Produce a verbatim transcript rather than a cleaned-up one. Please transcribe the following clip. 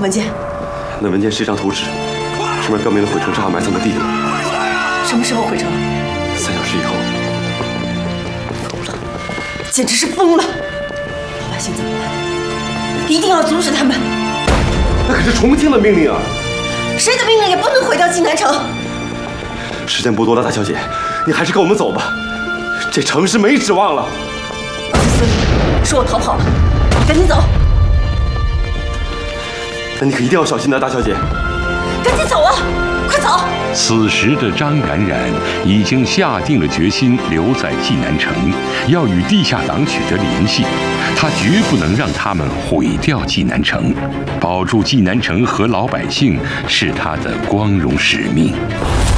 文件？ 那文件是一张图纸，上面标明了毁城之后埋葬的地点。 什么时候毁城？ 三小时以后。 疯了，简直是疯了！老百姓怎么办？一定要阻止他们！ 那可是重庆的命令啊！ 谁的命令也不能毁掉济南城。 时间不多了，大小姐，你还是跟我们走吧。这城是没指望了。 所以说我逃跑了，你赶紧走。 那你可一定要小心呐，大小姐。 赶紧走啊！快走！ 此时的张冉冉已经下定了决心，留在济南城，要与地下党取得联系。他绝不能让他们毁掉济南城，保住济南城和老百姓是他的光荣使命。